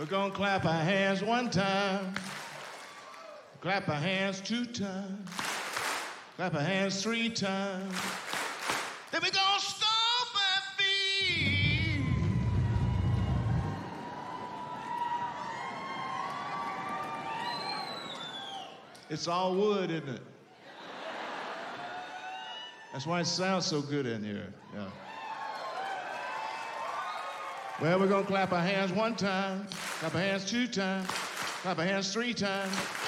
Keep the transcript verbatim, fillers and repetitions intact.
We're gonna clap our hands one time. Clap our hands two times. Clap our hands three times. Then we're gonna stomp our feet. It's all wood, isn't it? That's why it sounds so good in here. Yeah. Well, we're gonna clap our hands one time, clap our hands two times, clap our hands three times.